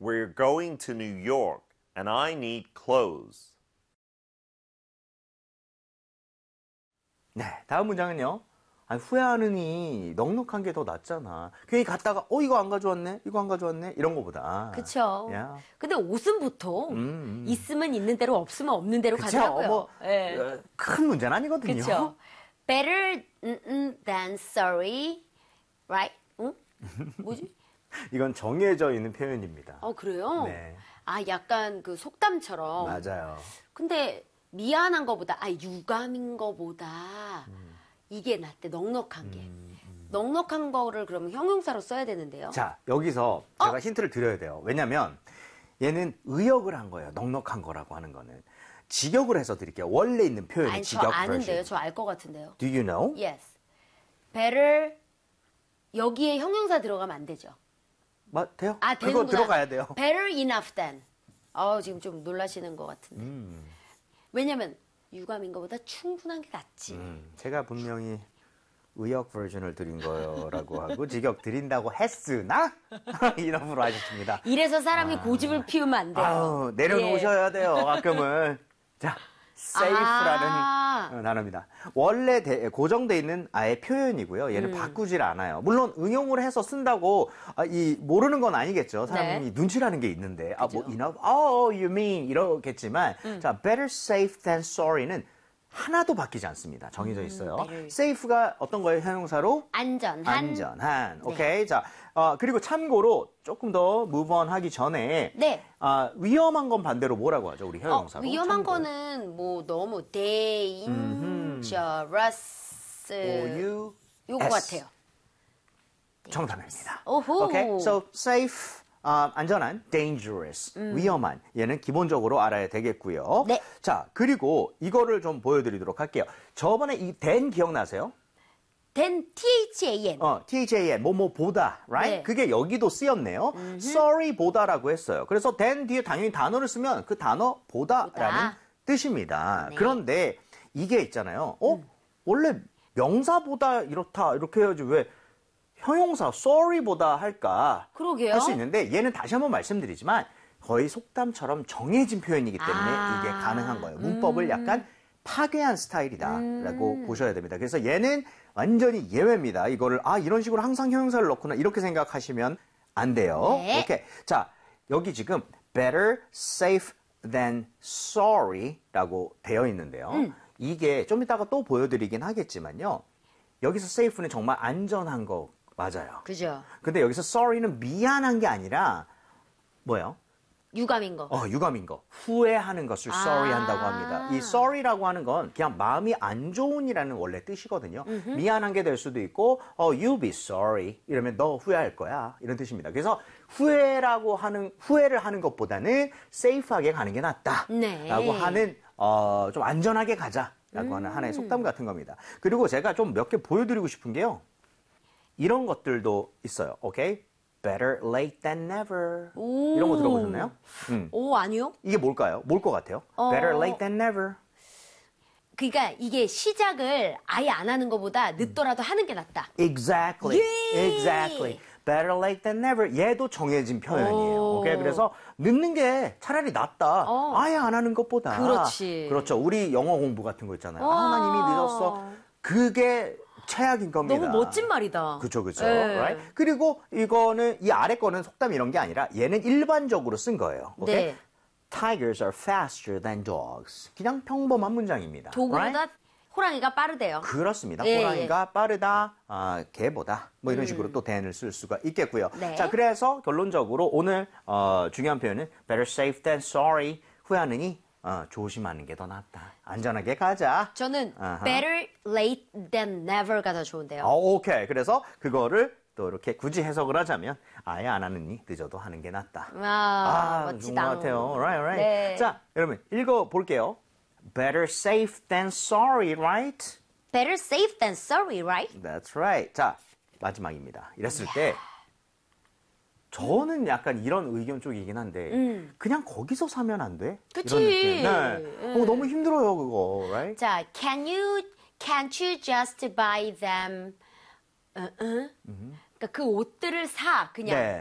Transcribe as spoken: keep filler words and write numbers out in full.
We're going to New York and I need clothes. 네, 다음 문장은요. 아니, 후회하느니 넉넉한 게 더 낫잖아. 괜히 갔다가 어 이거 안 가져왔네, 이거 안 가져왔네 이런 거보다. 그렇죠. Yeah. 근데 옷은 보통 음, 음. 있으면 있는 대로 없으면 없는 대로 그쵸? 가더라고요. 뭐, 네. 어, 큰 문제는 아니거든요. 그렇죠. Better than sorry, right? 응? 뭐지? 이건 정해져 있는 표현입니다. 어 그래요? 네. 아 약간 그 속담처럼. 맞아요. 근데 미안한 거보다 아 유감인 거보다 음. 이게 낫대. 넉넉한 게. 음, 음. 넉넉한 거를 그러면 형용사로 써야 되는데요. 자, 여기서 어? 제가 힌트를 드려야 돼요. 왜냐면 얘는 의역을 한 거예요. 넉넉한 거라고 하는 거는. 직역을 해서 드릴게요. 원래 있는 표현이 아니 저 직역 아는데요. version. 저 알 것 같은데요. Do you know? Yes. Better 여기에 형용사 들어가면 안 되죠. 맞, 돼요? 아, 그거 되는구나. 들어가야 돼요. Better enough than. 어, 지금 좀 놀라시는 것 같은데. 음, 왜냐면 유감인 것보다 충분한 게 낫지. 음, 제가 분명히 의역 버전을 드린 거라고 하고 직역 드린다고 했으나 이놈으로 하셨습니다. 이래서 사람이 아. 고집을 피우면 안 돼요. 아우, 내려놓으셔야 예. 돼요. 가끔은. 자, safe라는 아. 어, 단어입니다. 원래 대, 고정돼 있는 아예 표현이고요. 얘는 음. 바꾸질 않아요. 물론 응용을 해서 쓴다고 아, 이 모르는 건 아니겠죠. 사람이 네. 눈치라는 게 있는데 아, 뭐 그죠. enough, oh, you mean 이러겠지만 음. 자, better safe than sorry는 하나도 바뀌지 않습니다. 정해져 있어요. better. safe가 어떤 거예요? 형용사로? 안전한. 안전한. 네. 오케이. 자, 어, 그리고 참고로 조금 더 move on 하기 전에 네. 아, 위험한 건 반대로 뭐라고 하죠? 우리 어, 형용사로. 위험한 참고로. 거는 뭐 너무 dangerous O U 요거 S. 같아요. 정답입니다. 오호. Okay, so safe, 아, 안전한, dangerous, 위험한. 얘는 기본적으로 알아야 되겠고요. 네. 자, 그리고 이거를 좀 보여드리도록 할게요. 저번에 이 than 기억나세요? then T-H-A-N. 어, T-H-A-N, 뭐뭐 보다, right? 네. 그게 여기도 쓰였네요. sorry 보다라고 했어요. 그래서 then 뒤에 당연히 단어를 쓰면 그 단어 보다라는 보다. 뜻입니다. 네. 그런데 이게 있잖아요. 어? 원래 명사보다 이렇다, 이렇게 해야지 왜 형용사 sorry보다 할까? 그러게요. 할 수 있는데 얘는 다시 한번 말씀드리지만 거의 속담처럼 정해진 표현이기 때문에 아. 이게 가능한 거예요. 문법을 약간 파괴한 스타일이다라고 음. 보셔야 됩니다. 그래서 얘는 완전히 예외입니다. 이거를 아 이런 식으로 항상 형용사를 넣구나 이렇게 생각하시면 안 돼요. 네. 오케이. 자, 여기 지금 better safe than sorry라고 되어 있는데요. 음. 이게 좀 이따가 또 보여드리긴 하겠지만요. 여기서 safe는 정말 안전한 거 맞아요. 그죠. 근데 여기서 sorry는 미안한 게 아니라 뭐예요? 유감인 거. 어, 유감인 거. 후회하는 것을 sorry 아. 한다고 합니다. 이 sorry라고 하는 건 그냥 마음이 안 좋은이라는 원래 뜻이거든요. 미안한 게 될 수도 있고, 어, you'll be sorry. 이러면 너 후회할 거야. 이런 뜻입니다. 그래서 후회라고 하는, 후회를 하는 것보다는 safe하게 가는 게 낫다. 네. 라고 하는, 어, 좀 안전하게 가자. 라고 하는 하나의 속담 같은 겁니다. 그리고 제가 좀 몇 개 보여드리고 싶은 게요. 이런 것들도 있어요. 오케이? Better late than never. 오. 이런 거 들어보셨나요? 음. 오, 아니요? 이게 뭘까요? 뭘 것 같아요? 어. Better late than never. 그러니까 이게 시작을 아예 안 하는 것보다 늦더라도 하는 게 낫다. Exactly. 예. Exactly. Better late than never. 얘도 정해진 표현이에요. 오. 오케이? 그래서 늦는 게 차라리 낫다. 어. 아예 안 하는 것보다. 그렇지. 그렇죠. 우리 영어 공부 같은 거 있잖아요. 와. 아, 난 이미 늦었어. 그게 최악인 겁니다. 너무 멋진 말이다. 그죠, 그죠. 네. Right? 그리고 이거는, 이 아래 거는 속담 이런 게 아니라 얘는 일반적으로 쓴 거예요. 오케이? 네. Tigers are faster than dogs. 그냥 평범한 문장입니다. 도구보다 Right? 호랑이가 빠르대요. 그렇습니다. 예, 호랑이가 빠르다, 아, 개보다 뭐 이런 식으로 또 than을 쓸 수가 있겠고요. 네. 자, 그래서 결론적으로 오늘 어, 중요한 표현은 better safe than sorry. 후회하느니 어, 조심하는 게 더 낫다. 안전하게 가자. 저는 아하. better late than never가 더 좋은데요. 어, 오케이. 그래서 그거를 또 이렇게 굳이 해석을 하자면 아예 안 하느니 늦어도 하는 게 낫다. 와, 아, 좋은 멋지다. 것 같아요. Right, right. 네. 자, 여러분 읽어 볼게요. Better safe than sorry, right? Better safe than sorry, right? That's right. 자, 마지막입니다. 이랬을 때 저는 약간 이런 의견 쪽이긴 한데 음. 그냥 거기서 사면 안 돼? 그치. 이런 느낌. 네. 음. 어, 너무 힘들어요, 그거. Right? 자, can you, can't you just buy them? 어, 어? 그러니까 그 옷들을 사, 그냥. 네.